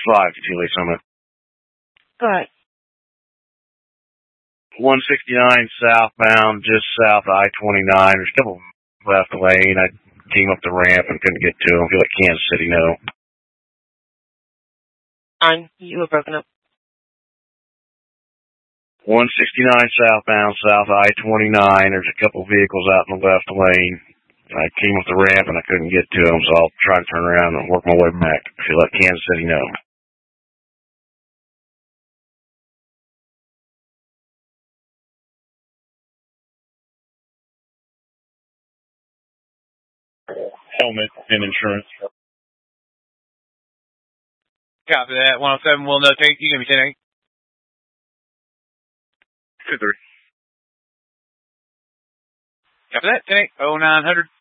5 Tealy Summit. Go ahead. 169 southbound, just south of I-29. There's a couple left lane. I came up the ramp and couldn't get to them. I feel like Kansas City, no. Fine. You were broken up. 169 southbound, south I-29. There's a couple vehicles out in the left lane. I came up the ramp and I couldn't get to them, so I'll try to turn around and work my way back. I feel like Kansas City, no. Helmet and insurance. Copy that. 107 will notate. You give me 10-8. 2-3. Copy that. 10-8. 0900.